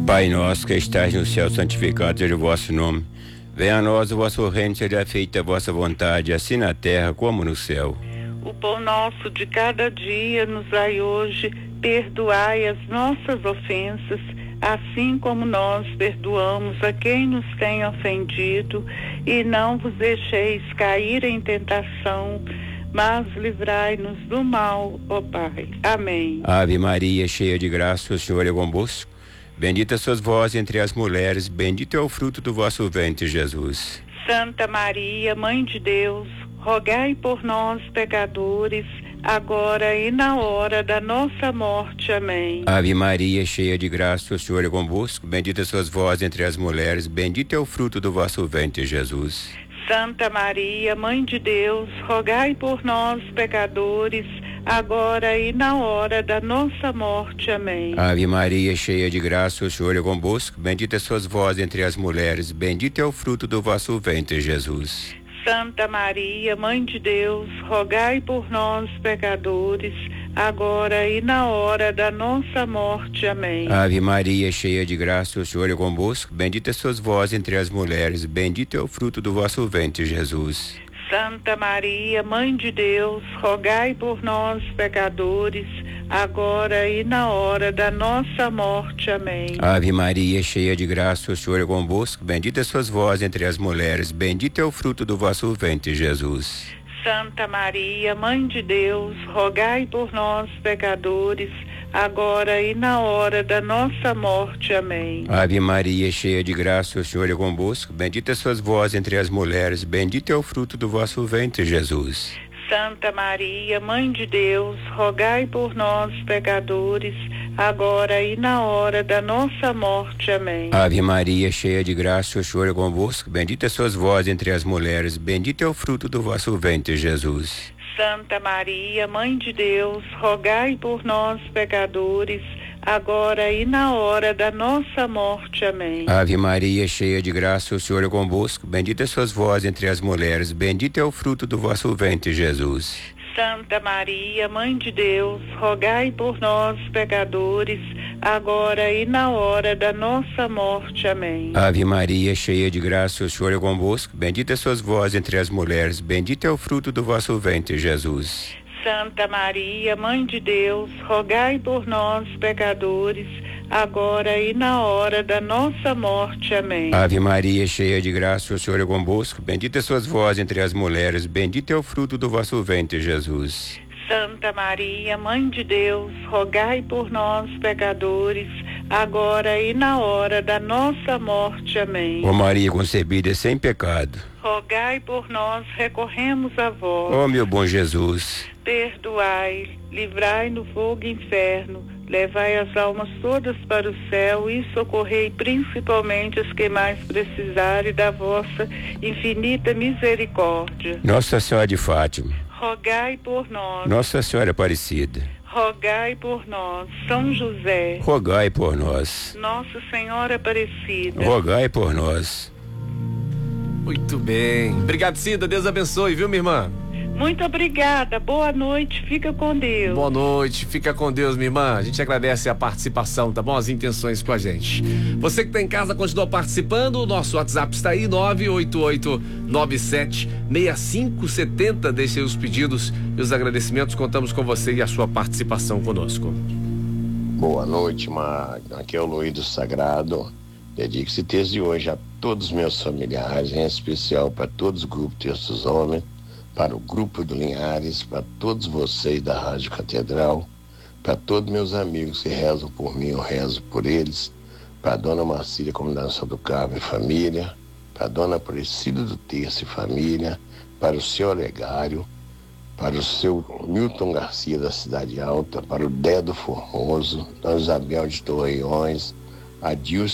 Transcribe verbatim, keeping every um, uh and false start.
Pai nosso que estais no céu, santificado seja o vosso nome. Venha a nós o vosso reino, seja feita a vossa vontade, assim na terra como no céu. O pão nosso de cada dia nos dai hoje, perdoai as nossas ofensas, assim como nós perdoamos a quem nos tem ofendido, e não vos deixeis cair em tentação, mas livrai-nos do mal, ó Pai. Amém. Ave Maria, cheia de graça, o Senhor é convosco. Bendita sois vós entre as mulheres, bendito é o fruto do vosso ventre, Jesus. Santa Maria, Mãe de Deus, rogai por nós, pecadores, agora e na hora da nossa morte. Amém. Ave Maria, cheia de graça, o Senhor é convosco. Bendita sois vós entre as mulheres, bendito é o fruto do vosso ventre, Jesus. Santa Maria, Mãe de Deus, rogai por nós, pecadores, agora e na hora da nossa morte. Amém. Ave Maria, cheia de graça, o Senhor é convosco. Bendita sois vós entre as mulheres, bendito é o fruto do vosso ventre, Jesus. Santa Maria, Mãe de Deus, rogai por nós, pecadores, agora e na hora da nossa morte. Amém. Ave Maria, cheia de graça, o Senhor é convosco. Bendita sois vós entre as mulheres, bendito é o fruto do vosso ventre, Jesus. Santa Maria, Mãe de Deus, rogai por nós, pecadores, agora e na hora da nossa morte. Amém. Ave Maria, cheia de graça, o Senhor é convosco. Bendita sois vós entre as mulheres, bendito é o fruto do vosso ventre, Jesus. Santa Maria, Mãe de Deus, rogai por nós, pecadores, agora e na hora da nossa morte. Amém. Ave Maria, cheia de graça, o Senhor é convosco. Bendita sois vós entre as mulheres, bendito é o fruto do vosso ventre, Jesus. Santa Maria, Mãe de Deus, rogai por nós, pecadores, agora e na hora da nossa morte. Amém. Ave Maria, cheia de graça, o Senhor é convosco. Bendita sois vós entre as mulheres, bendito é o fruto do vosso ventre, Jesus. Santa Maria, Mãe de Deus, rogai por nós, pecadores, agora e na hora da nossa morte. Amém. Ave Maria, cheia de graça, o Senhor é convosco. Bendita sois vós entre as mulheres, bendito é o fruto do vosso ventre, Jesus. Santa Maria, Mãe de Deus, rogai por nós, pecadores, agora e na hora da nossa morte. Amém. Ave Maria, cheia de graça, o Senhor é convosco. Bendita sois vós entre as mulheres, bendito é o fruto do vosso ventre, Jesus. Santa Maria, Mãe de Deus, rogai por nós, pecadores, agora e na hora da nossa morte. Amém. Ave Maria, cheia de graça, o Senhor é convosco. Bendita sois vós entre as mulheres, bendito é o fruto do vosso ventre, Jesus. Santa Maria, Mãe de Deus, rogai por nós, pecadores, agora e na hora da nossa morte. Amém. Ó Maria concebida sem pecado, rogai por nós, recorremos a vós. ó meu bom Jesus, perdoai, livrai no fogo inferno, levai as almas todas para o céu e socorrei principalmente as que mais precisarem da vossa infinita misericórdia. Nossa Senhora de Fátima, rogai por nós. Nossa Senhora Aparecida, rogai por nós. São José, rogai por nós. Nossa Senhora Aparecida, rogai por nós. Muito bem. Obrigado, Cida. Deus abençoe, viu, minha irmã? muito obrigada, boa noite, fica com Deus. Boa noite, fica com Deus, minha irmã. A gente agradece a participação, tá bom? As intenções com a gente. Você que tá em casa, continua participando. O nosso WhatsApp está aí, nove oito oito nove sete seis cinco sete zero. Deixe aí os pedidos e os agradecimentos. Contamos com você e a sua participação conosco. Boa noite, Magno. Aqui é o Luiz do Sagrado. Dedico esse texto de hoje a todos os meus familiares, em especial para todos os grupos Textos Homens, para o grupo do Linhares, para todos vocês da Rádio Catedral, para todos meus amigos que rezam por mim, eu rezo por eles, para a dona Marcília, Comunidade do Carmo e família, para a dona Aparecida do Terço e família, para o seu Olegário, para o seu Milton Garcia da Cidade Alta, para o Dedo Formoso, dona Isabel de Torreões, a Dilson